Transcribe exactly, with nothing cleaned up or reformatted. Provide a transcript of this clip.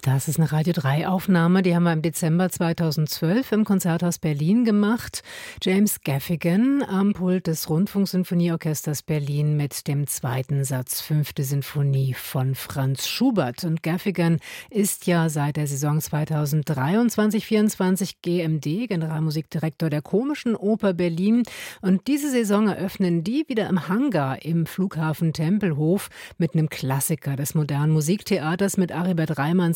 Das ist eine Radio drei Aufnahme, die haben wir im Dezember zweitausendzwölf im Konzerthaus Berlin gemacht. James Gaffigan am Pult des Rundfunksinfonieorchesters Berlin mit dem zweiten Satz Fünfte Sinfonie von Franz Schubert. Und Gaffigan ist ja seit der Saison zweitausenddreiundzwanzig vierundzwanzig G M D, Generalmusikdirektor der Komischen Oper Berlin. Und diese Saison eröffnen die wieder im Hangar im Flughafen Tempelhof mit einem Klassiker des modernen Musiktheaters, mit Aribert Reimanns